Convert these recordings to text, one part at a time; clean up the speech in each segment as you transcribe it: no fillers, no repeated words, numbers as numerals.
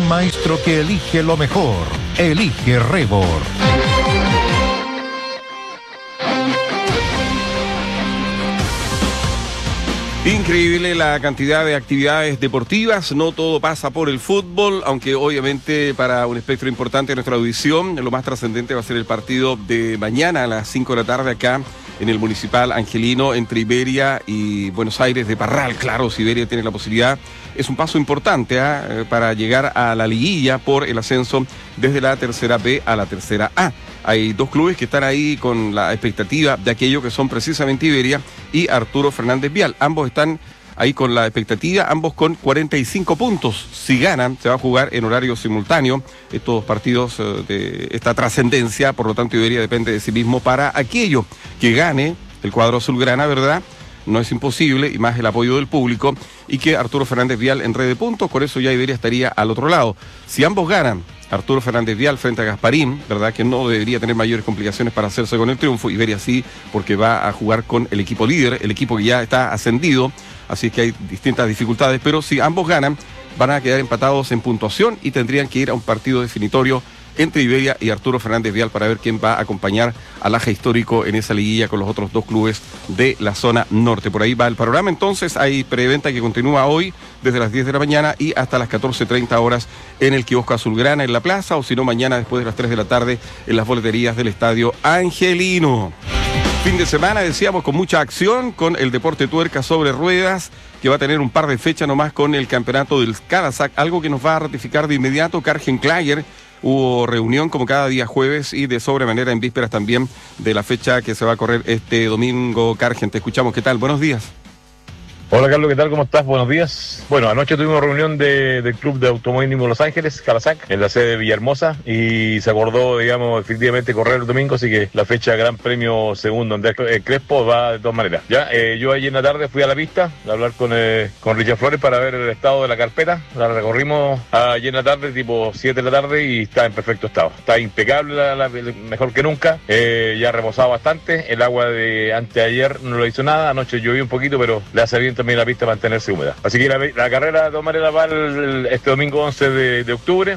maestro que elige lo mejor. Elige Rebor. Increíble la cantidad de actividades deportivas, no todo pasa por el fútbol, aunque obviamente para un espectro importante de nuestra audición, lo más trascendente va a ser el partido de mañana a las 5 de la tarde acá en el Municipal Angelino entre Iberia y Buenos Aires de Parral. Claro, si Iberia tiene la posibilidad, es un paso importante para llegar a la liguilla por el ascenso desde la tercera B a la tercera A. Hay dos clubes que están ahí con la expectativa de aquello que son precisamente Iberia y Arturo Fernández Vial. Ambos están ahí con la expectativa, ambos con 45 puntos. Si ganan, se va a jugar en horario simultáneo estos partidos de esta trascendencia, por lo tanto Iberia depende de sí mismo para aquello que gane el cuadro azulgrana, ¿verdad? No es imposible, y más el apoyo del público, y que Arturo Fernández Vial enrede puntos, por eso ya Iberia estaría al otro lado. Si ambos ganan, Arturo Fernández Vial frente a Gasparín, ¿verdad? Que no debería tener mayores complicaciones para hacerse con el triunfo. Iberia sí, porque va a jugar con el equipo líder, el equipo que ya está ascendido, así es que hay distintas dificultades, pero si ambos ganan, van a quedar empatados en puntuación y tendrían que ir a un partido definitorio entre Iberia y Arturo Fernández Vial para ver quién va a acompañar al Aja Histórico en esa liguilla con los otros dos clubes de la zona norte. Por ahí va el panorama. Entonces hay preventa que continúa hoy desde las 10 de la mañana y hasta las 14:30 horas en el kiosco Azulgrana en la plaza, o si no mañana después de las 3 de la tarde en las boleterías del Estadio Angelino. Fin de semana, decíamos, con mucha acción, con el deporte tuerca sobre ruedas, que va a tener un par de fechas nomás con el campeonato del Calasac, algo que nos va a ratificar de inmediato Kargen Klager. Hubo reunión como cada día jueves y de sobremanera en vísperas también de la fecha que se va a correr este domingo. Kargen, te escuchamos. ¿Qué tal? Buenos días. Hola Carlos, ¿qué tal? ¿Cómo estás? Buenos días. Bueno, anoche tuvimos reunión del Club de Automovilismo Los Ángeles, Calasac, en la sede de Villahermosa, y se acordó, digamos, efectivamente correr el domingo, así que la fecha Gran Premio Segundo Andrés Crespo va de todas maneras. Ya, yo ayer en la tarde fui a la pista a hablar con Richard Flores para ver el estado de la carpeta. La recorrimos ayer en la tarde, tipo 7 de la tarde, y está en perfecto estado. Está impecable, mejor que nunca. Ya ha reposado bastante. El agua de anteayer no lo hizo nada. Anoche llovió un poquito, pero le hace bien también la pista mantenerse húmeda. Así que la carrera de todas maneras va este domingo 11 de octubre.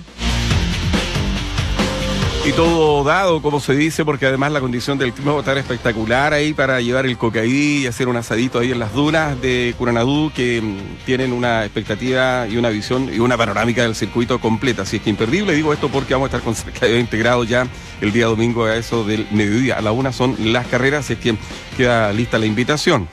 Y todo dado, como se dice, porque además la condición del clima va a estar espectacular ahí para llevar el cocaí y hacer un asadito ahí en las dunas de Curanadú, que tienen una expectativa y una visión y una panorámica del circuito completa. Así es que imperdible, digo esto porque vamos a estar con cerca de integrado ya el día domingo a eso del mediodía. A la 1 son las carreras, así es que queda lista la invitación.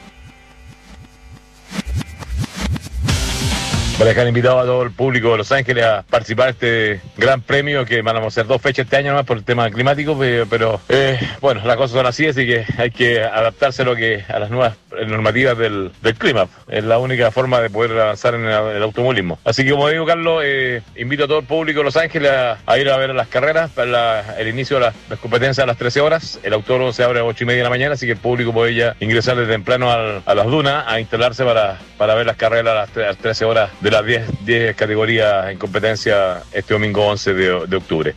Para dejar invitado a todo el público de Los Ángeles a participar de este gran premio, que van a hacer 2 fechas este año nomás por el tema climático, pero bueno, las cosas son así que hay que adaptarse a las nuevas normativas del clima. Es la única forma de poder avanzar en el automovilismo. Así que, como digo, Carlos, invito a todo el público de Los Ángeles a ir a ver las carreras, para el inicio de las competencias a las 13 horas. El autódromo se abre a 8:30 de la mañana, así que el público puede ya ingresar desde temprano a las dunas, a instalarse para ver las carreras a las 13 horas de las 10 categorías en competencia este domingo 11 de octubre.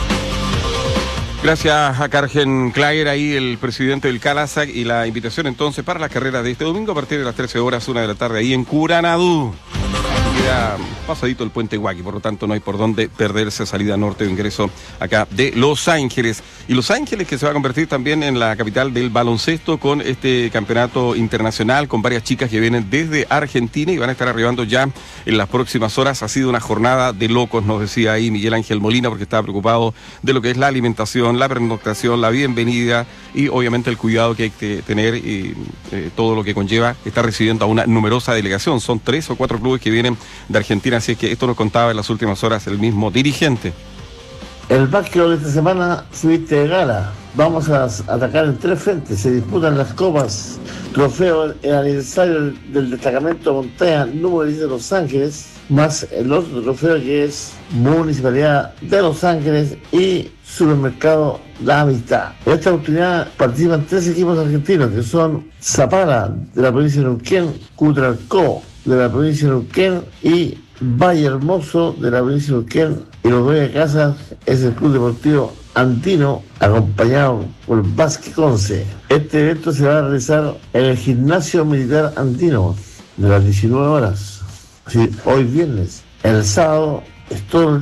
Gracias a Kargen Klager, ahí el presidente del Calasac, y la invitación entonces para las carreras de este domingo a partir de las 13 horas, 1 de la tarde, ahí en Curanadú. Queda pasadito el puente Huaki, por lo tanto no hay por dónde perderse salida norte o ingreso acá de Los Ángeles. Y Los Ángeles, que se va a convertir también en la capital del baloncesto con este campeonato internacional, con varias chicas que vienen desde Argentina y van a estar arribando ya en las próximas horas. Ha sido una jornada de locos, nos decía ahí Miguel Ángel Molina, porque estaba preocupado de lo que es la alimentación, la pernoctación, la bienvenida y obviamente el cuidado que hay que tener y todo lo que conlleva estar recibiendo a una numerosa delegación. Son 3 o 4 clubes que vienen de Argentina, así es que esto nos contaba en las últimas horas el mismo dirigente. El básquetbol de esta semana se viste de gala. Vamos a atacar en 3 frentes. Se disputan las copas, trofeo el aniversario del destacamento montaña número 10 de Los Ángeles, más el otro trofeo que es Municipalidad de Los Ángeles y Supermercado La Amistad. En esta oportunidad participan 3 equipos argentinos, que son Zapala de la provincia de Neuquén, Cutralcó de la provincia de Neuquén y Valle Hermoso de la provincia de Neuquén, y los dueños de casa es el Club Deportivo Andino, acompañado por Básquet Conce. Este evento se va a realizar en el Gimnasio Militar Andino de las 19 horas, así, hoy viernes. El sábado es todo el